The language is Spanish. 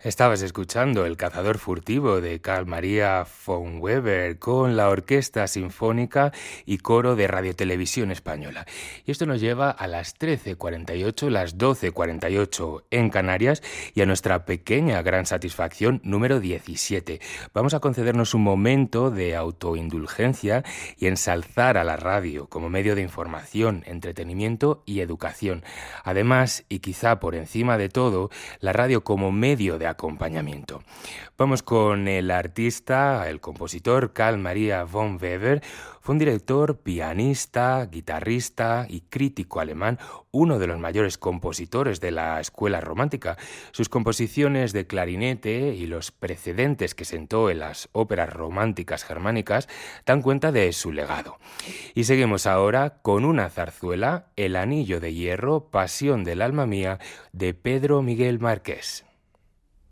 Estabas escuchando El cazador furtivo de Carl Maria von Weber con la Orquesta Sinfónica y Coro de Radiotelevisión Española. Y esto nos lleva a las 13:48, las 12:48 en Canarias y a nuestra pequeña gran satisfacción número 17. Vamos a concedernos un momento de autoindulgencia y ensalzar a la radio como medio de información, entretenimiento y educación. Además, y quizá por encima de todo, la radio como medio de acompañamiento. Vamos con el artista, el compositor Carl Maria von Weber. Fue un director, pianista, guitarrista y crítico alemán, uno de los mayores compositores de la escuela romántica. Sus composiciones de clarinete y los precedentes que sentó en las óperas románticas germánicas dan cuenta de su legado. Y seguimos ahora con una zarzuela, El anillo de hierro, Pasión del alma mía, de Pedro Miguel Márquez.